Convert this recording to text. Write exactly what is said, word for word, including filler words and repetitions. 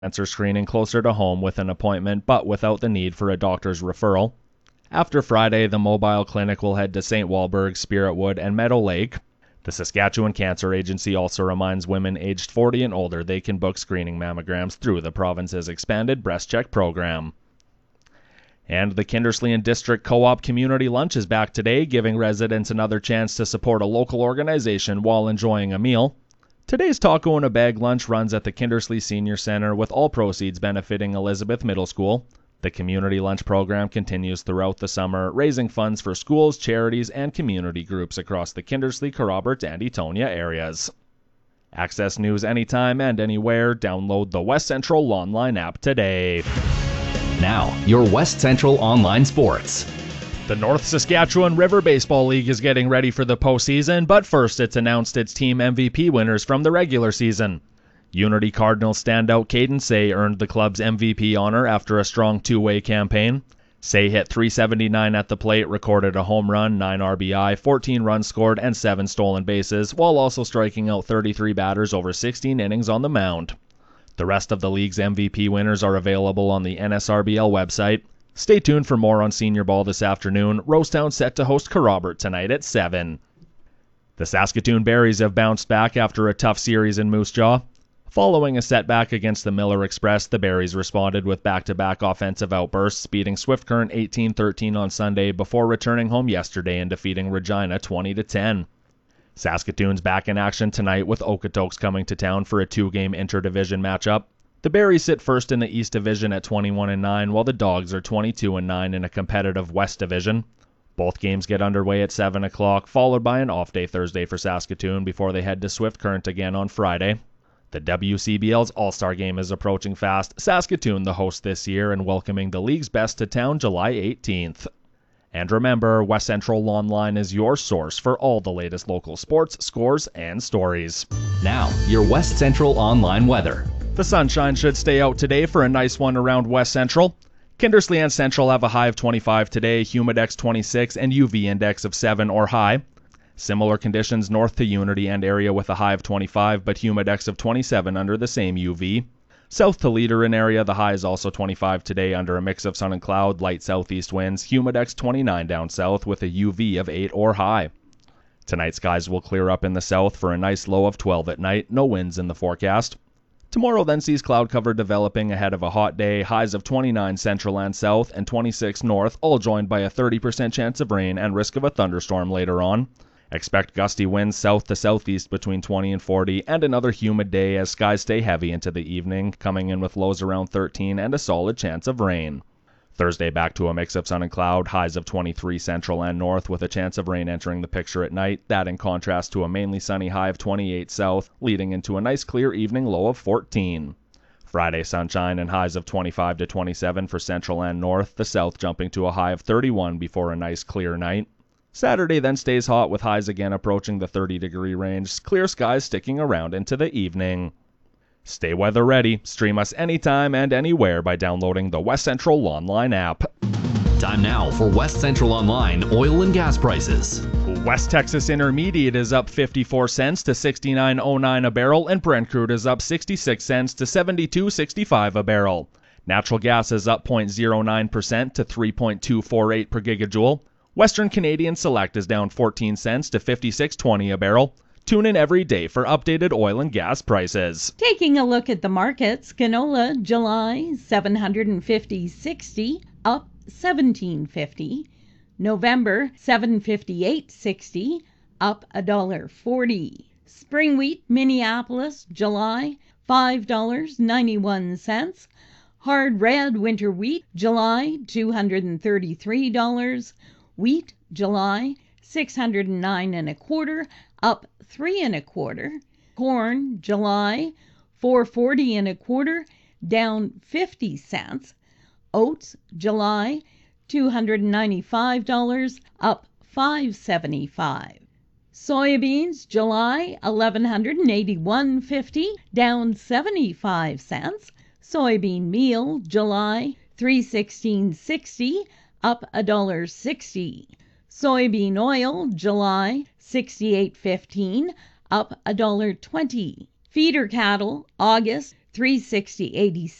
Cancer screening closer to home with an appointment but without the need for a doctor's referral. After Friday, the mobile clinic will head to Saint Walburg, Spiritwood, and Meadow Lake. The Saskatchewan Cancer Agency also reminds women aged forty and older they can book screening mammograms through the province's expanded breast check program. And the Kindersley District Co-op Community Lunch is back today, giving residents another chance to support a local organization while enjoying a meal. Today's Taco in a Bag lunch runs at the Kindersley Senior Center, with all proceeds benefiting Elizabeth Middle School. The community lunch program continues throughout the summer, raising funds for schools, charities, and community groups across the Kindersley, Kerrobert, and Etonia areas. Access news anytime and anywhere. Download the West Central Online app today. Now, your West Central Online Sports. The North Saskatchewan River Baseball League is getting ready for the postseason, but first it's announced its team M V P winners from the regular season. Unity Cardinals standout Caden Say earned the club's M V P honor after a strong two-way campaign. Say hit three seventy-nine at the plate, recorded a home run, nine R B I, fourteen runs scored, and seven stolen bases, while also striking out thirty-three batters over sixteen innings on the mound. The rest of the league's M V P winners are available on the N S R B L website. Stay tuned for more on Senior Ball this afternoon. Rosetown set to host Kerrobert tonight at seven. The Saskatoon Berries have bounced back after a tough series in Moose Jaw. Following a setback against the Miller Express, the Berries responded with back-to-back offensive outbursts, beating Swift Current eighteen thirteen on Sunday before returning home yesterday and defeating Regina twenty to ten. Saskatoon's back in action tonight, with Okotoks coming to town for a two-game interdivision matchup. The Berries sit first in the East Division at twenty-one and nine, while the Dogs are twenty-two and nine in a competitive West Division. Both games get underway at seven o'clock, followed by an off-day Thursday for Saskatoon before they head to Swift Current again on Friday. The W C B L's All-Star Game is approaching fast, Saskatoon the host this year and welcoming the league's best to town July eighteenth. And remember, West Central Online is your source for all the latest local sports, scores, and stories. Now, your West Central Online weather. The sunshine should stay out today for a nice one around West Central. Kindersley and Central have a high of twenty-five today, Humidex twenty-six, and U V index of seven or high. Similar conditions north to Unity and area with a high of twenty-five, but Humidex of twenty-seven under the same U V. South to Leader area, the high is also twenty-five today under a mix of sun and cloud, light southeast winds, Humidex twenty-nine down south with a U V of eight or high. Tonight skies will clear up in the south for a nice low of twelve at night, no winds in the forecast. Tomorrow then sees cloud cover developing ahead of a hot day, highs of twenty-nine central and south and twenty-six north, all joined by a thirty percent chance of rain and risk of a thunderstorm later on. Expect gusty winds south to southeast between twenty and forty, and another humid day as skies stay heavy into the evening, coming in with lows around thirteen and a solid chance of rain. Thursday back to a mix of sun and cloud, highs of twenty-three central and north with a chance of rain entering the picture at night, that in contrast to a mainly sunny high of twenty-eight south, leading into a nice clear evening low of fourteen. Friday sunshine and highs of twenty-five to twenty-seven for central and north, the south jumping to a high of thirty-one before a nice clear night. Saturday then stays hot with highs again approaching the thirty degree range, clear skies sticking around into the evening. Stay weather ready. Stream us anytime and anywhere by downloading the West Central Online app. Time now for West Central Online oil and gas prices. West Texas Intermediate is up fifty-four cents to sixty-nine oh nine a barrel, and Brent crude is up sixty-six cents to seventy-two sixty-five a barrel. Natural gas is up zero point zero nine percent to three point two four eight per gigajoule. Western Canadian Select is down fourteen cents to fifty-six twenty a barrel. Tune in every day for updated oil and gas prices. Taking a look at the markets, canola July seven fifty sixty up seventeen fifty. November seven fifty-eight sixty up one dollar forty. Spring wheat Minneapolis July five dollars and ninety-one cents. Hard red winter wheat July two hundred thirty-three dollars. Wheat July six hundred nine and a quarter up three and a quarter. Corn July four forty and a quarter down fifty cents. Oats July two hundred ninety-five dollars up five seventy-five. Soybeans July eleven eighty-one fifty down seventy-five cents. Soybean meal July three sixteen sixty up a dollar sixty. Soybean oil July sixty-eight fifteen up a dollar twenty. Feeder cattle August three sixty eighty